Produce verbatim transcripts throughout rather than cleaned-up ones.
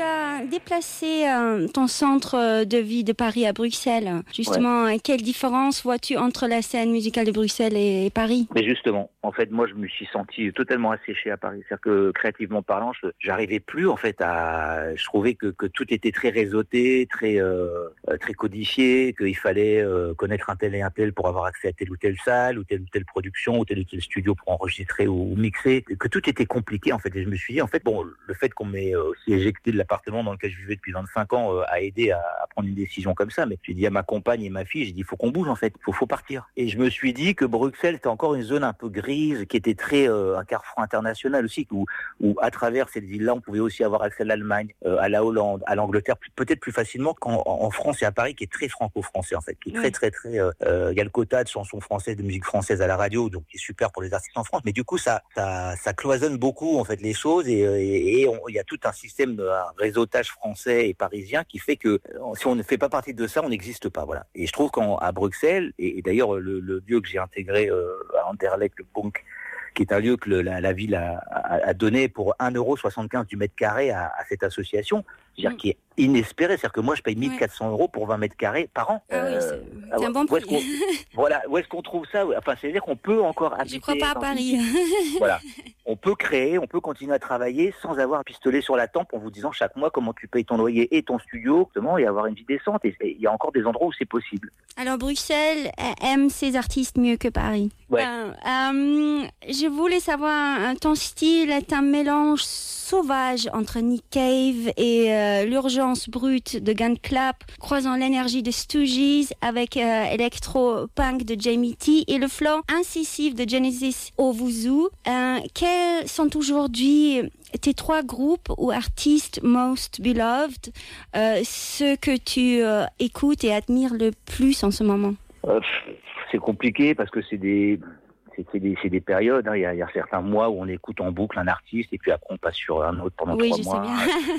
as déplacé euh, ton centre de vie de Paris à Bruxelles. Justement, ouais. Quelle différence vois-tu entre la scène musicale de Bruxelles et, et Paris ? Mais justement, en fait, moi, je me suis senti totalement asséché à Paris. C'est-à-dire que, créativement parlant, je, j'arrivais plus, en fait, à... Je trouvais que, que tout était très réseauté, très, euh, très codifié, qu'il fallait euh, connaître un tel et un tel pour avoir accès à telle ou telle salle, ou telle ou telle production, ou tel ou tel studio pour enregistrer ou, ou mixer, que tout était compliqué, en fait. Et je me suis dit, en fait, bon, le fait qu'on m'ait aussi éjecté de l'appartement dans lequel je vivais depuis vingt-cinq ans euh, a aidé à, à prendre une décision comme ça. Mais j'ai dit à ma compagne et ma fille, j'ai dit, il faut qu'on bouge, en fait. Il faut, faut partir. Et je me suis dit que Bruxelles, c'était encore une zone un peu grise, qui était très euh, un carrefour international aussi, où, où à travers cette ville-là, on pouvait aussi avoir accès à l'Allemagne, euh, à la Hollande, à l'Angleterre, peut-être plus facilement qu'en en France et à Paris, qui est très franco-français, en fait, qui est très, très, très... Euh, euh, il y a le quota de chansons françaises, de musique française à la radio, donc qui est super pour les artistes en France. Mais du coup, ça, ça, ça cloisonne beaucoup, en fait, les choses, et, et, et on, il y a tout un système, de, un réseautage français et parisien qui fait que si on ne fait pas partie de ça, on n'existe pas, voilà. Et je trouve qu'à Bruxelles, et, et d'ailleurs, le, le lieu que j'ai intégré euh, à Anderlecht, le Punk, qui est un lieu que le, la, la ville a, a, a donné pour un euro soixante-quinze du mètre carré à, à cette association, c'est-à-dire mmh. qui est inespéré, c'est-à-dire que moi je paye mille quatre cents euros pour vingt mètres carrés par an. Ah euh, oui, c'est, c'est un bon prix. Voilà, où est-ce qu'on trouve ça ? Enfin, c'est-à-dire qu'on peut encore habiter... Je crois pas à Paris. Une... Voilà, on peut créer, on peut continuer à travailler sans avoir un pistolet sur la tempe en vous disant chaque mois comment tu payes ton loyer et ton studio, et avoir une vie décente. Et il y a encore des endroits où c'est possible. Alors Bruxelles aime ses artistes mieux que Paris. Ouais. Euh, euh, je voulais savoir, ton style est un mélange sauvage entre Nick Cave et euh, l'urgence brute de Gun Club, croisant l'énergie de Stooges avec euh, électro-punk de Jamie T et le flow incisif de Genesis Owuzu. Euh, quels sont aujourd'hui tes trois groupes ou artistes most beloved, euh, ceux que tu euh, écoutes et admires le plus en ce moment ? euh, C'est compliqué parce que c'est des... C'est, c'est, des, c'est des périodes, hein. il, y a, il y a certains mois où on écoute en boucle un artiste et puis après on passe sur un autre pendant oui, trois je mois. Sais bien.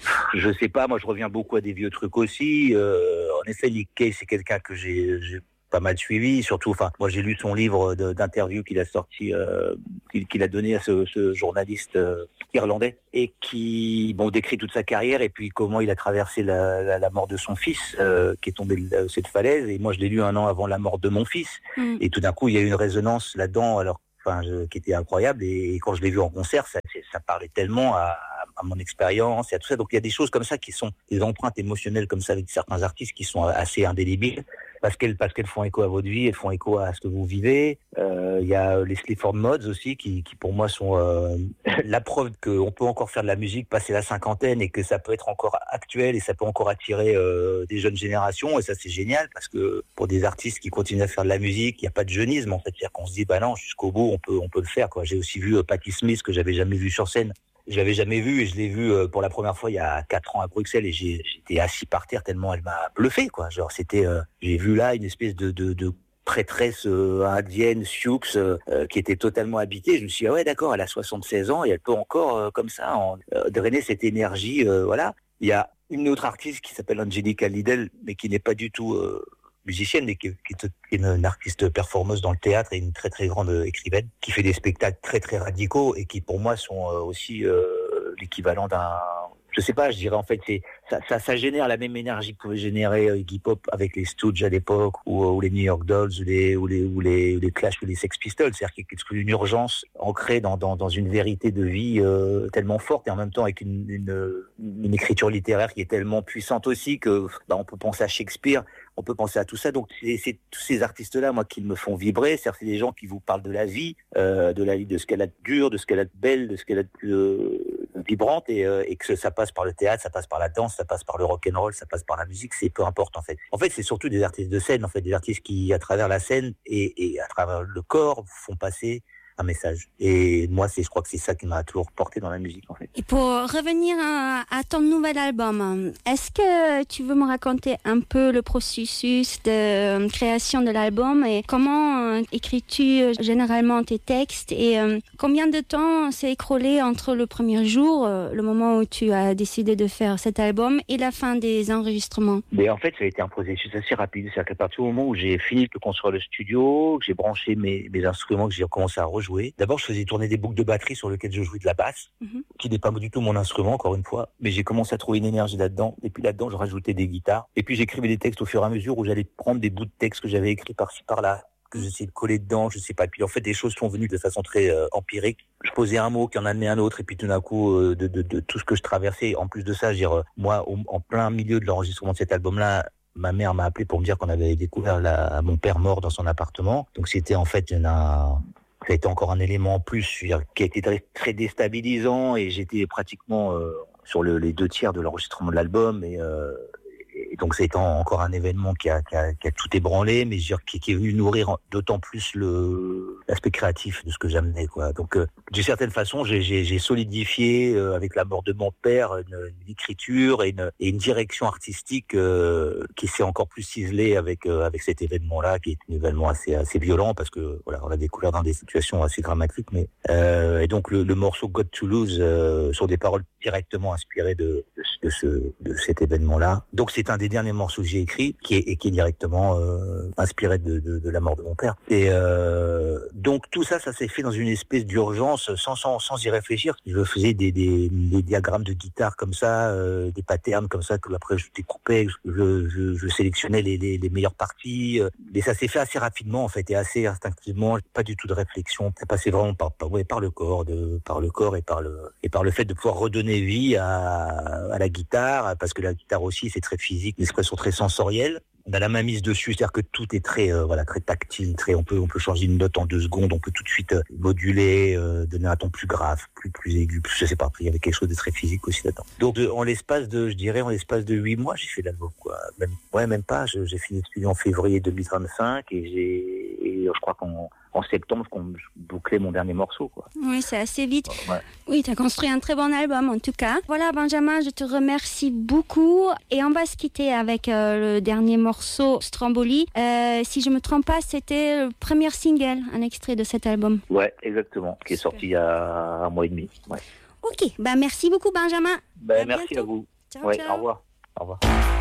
Je sais pas, moi je reviens beaucoup à des vieux trucs aussi. Euh, en effet, Nick Cave, c'est quelqu'un que j'ai, j'ai pas mal suivi, surtout, enfin, moi j'ai lu son livre de, d'interview qu'il a sorti, euh, qu'il, qu'il a donné à ce, ce journaliste euh, irlandais et qui, bon, décrit toute sa carrière et puis comment il a traversé la, la, la mort de son fils euh, qui est tombé de cette falaise. Et moi je l'ai lu un an avant la mort de mon fils. Mm. Et tout d'un coup il y a eu une résonance là-dedans, alors, enfin, je, qui était incroyable. Et, et quand je l'ai vu en concert, ça, ça parlait tellement à, à mon expérience et à tout ça. Donc il y a des choses comme ça qui sont des empreintes émotionnelles comme ça avec certains artistes qui sont assez indélébiles. Parce qu'elles, parce qu'elles font écho à votre vie, elles font écho à ce que vous vivez. Euh, il y a les Sleaford Mods aussi, qui, qui pour moi sont euh, la preuve qu'on peut encore faire de la musique, passer la cinquantaine, et que ça peut être encore actuel et ça peut encore attirer euh, des jeunes générations. Et ça, c'est génial, parce que pour des artistes qui continuent à faire de la musique, il n'y a pas de jeunisme, en fait. C'est-à-dire qu'on se dit, bah non, jusqu'au bout, on peut, on peut le faire, quoi. J'ai aussi vu euh, Patti Smith, que j'avais jamais vu sur scène. Je l'avais jamais vue et je l'ai vue euh, pour la première fois il y a quatre ans à Bruxelles et j'ai, j'étais assis par terre tellement elle m'a bluffé, quoi. Genre c'était, euh, j'ai vu là une espèce de, de, de prêtresse euh, indienne, Sioux, euh, qui était totalement habitée. Je me suis dit, ah ouais, d'accord, elle a soixante-seize ans et elle peut encore, euh, comme ça, en, euh, drainer cette énergie, euh, voilà. Il y a une autre artiste qui s'appelle Angelica Lidl, mais qui n'est pas du tout euh, musicienne, mais qui, qui est une, une artiste performeuse dans le théâtre et une très très grande écrivaine, qui fait des spectacles très très radicaux et qui pour moi sont euh, aussi euh, l'équivalent d'un... Je sais pas, je dirais en fait, c'est, ça, ça, ça génère la même énergie que pouvait générer euh, Iggy Pop avec les Stooges à l'époque, ou, ou les New York Dolls, ou les, ou les, ou les, ou les Clash, ou les Sex Pistols. C'est-à-dire qu'il y a une urgence ancrée dans, dans, dans une vérité de vie euh, tellement forte et en même temps avec une, une, une écriture littéraire qui est tellement puissante aussi que bah, on peut penser à Shakespeare, on peut penser à tout ça. Donc c'est, c'est tous ces artistes-là, moi, qui me font vibrer. C'est-à-dire c'est des gens qui vous parlent de la vie, euh, de la vie, de ce qu'elle a de dur, de ce qu'elle a de belle, de ce qu'elle a de plus euh, vibrante, et, euh, et que ça passe par le théâtre, ça passe par la danse, ça passe par le rock and roll, ça passe par la musique, c'est peu importe en fait. En fait, c'est surtout des artistes de scène, en fait, des artistes qui, à travers la scène et, et à travers le corps, font passer un message. Et moi, c'est, je crois que c'est ça qui m'a toujours porté dans la musique, en fait. Et pour revenir à, à ton nouvel album, est-ce que tu veux me raconter un peu le processus de création de l'album et comment euh, écris-tu généralement tes textes et euh, combien de temps s'est écoulé entre le premier jour, euh, le moment où tu as décidé de faire cet album, et la fin des enregistrements? Mais en fait, ça a été un processus assez rapide. C'est-à-dire qu'à partir du moment où j'ai fini de construire le studio, que j'ai branché mes, mes instruments, que j'ai commencé à enregistrer, rejouer. D'abord, je faisais tourner des boucles de batterie sur lesquelles je jouais de la basse, mm-hmm. qui n'est pas du tout mon instrument, encore une fois. Mais j'ai commencé à trouver une énergie là-dedans. Et puis là-dedans, je rajoutais des guitares. Et puis j'écrivais des textes au fur et à mesure où j'allais prendre des bouts de textes que j'avais écrits par-ci, par-là, que j'essayais de coller dedans, je sais pas. Et puis en fait, des choses sont venues de façon très euh, empirique. Je posais un mot qui en amenait un autre, et puis tout d'un coup, euh, de, de, de tout ce que je traversais. En plus de ça, je veux dire, euh, moi, au, en plein milieu de l'enregistrement de cet album-là, ma mère m'a appelé pour me dire qu'on avait découvert la, mon père mort dans son appartement. Donc c'était en fait une, un, ça a été encore un élément en plus, je veux dire, qui a été très, très déstabilisant, et j'étais pratiquement euh, sur le, les deux tiers de l'enregistrement de l'album, et euh, Et donc c'est encore un événement qui a, qui a, qui a tout ébranlé, mais je veux dire, qui, qui est venu nourrir d'autant plus le, l'aspect créatif de ce que j'amenais, quoi. Donc euh, d'une certaine façon, j'ai, j'ai, j'ai solidifié euh, avec la mort de mon père une, une écriture et une, et une direction artistique euh, qui s'est encore plus ciselée avec euh, avec cet événement-là, qui est un événement assez assez violent, parce que voilà, on l'a découvert dans des situations assez dramatiques. Mais euh, et donc le, le morceau Got to Lose euh, sont des paroles directement inspirées de, de, de ce de cet événement-là. Donc c'est un des derniers morceaux que j'ai écrit, qui est, et qui est directement euh, inspiré de, de, de la mort de mon père. Et euh, donc tout ça, ça s'est fait dans une espèce d'urgence, sans, sans, sans y réfléchir. Je faisais des, des, des diagrammes de guitare comme ça, euh, des patterns comme ça, que après je découpais, je, je, je sélectionnais les, les, les meilleures parties. Et ça s'est fait assez rapidement, en fait, et assez instinctivement, pas du tout de réflexion. Ça passait vraiment par, par, ouais, par le corps, de, par le corps et par le, et par le fait de pouvoir redonner vie à, à la guitare, parce que la guitare aussi, c'est très physique, une expression très sensorielle. On a la main mise dessus, c'est-à-dire que tout est très, euh, voilà, très tactile, très, on peut, on peut changer une note en deux secondes, on peut tout de suite euh, moduler, euh, donner un ton plus grave, plus, plus aigu, plus, je sais pas, il y avait quelque chose de très physique aussi là-dedans. Donc, de, en l'espace de, je dirais, en l'espace de huit mois, j'ai fait l'album, quoi. Même, ouais, même pas, je, j'ai fini le studio en février deux mille vingt-cinq, et j'ai, et je crois qu'en, en septembre, qu'on bouclait mon dernier morceau, quoi. Oui, c'est assez vite. Ouais. Oui, tu as construit un très bon album, en tout cas. Voilà, Benjamin, je te remercie beaucoup. Et on va se quitter avec euh, le dernier morceau, Stromboli. Euh, si je me trompe pas, c'était le premier single, un extrait de cet album. Ouais, exactement, qui est Super. Sorti il y a un mois et demi. Ouais. Ok, bah merci beaucoup, Benjamin. Bah, merci bientôt. À vous. Ciao, ouais, ciao. Au revoir. Au revoir.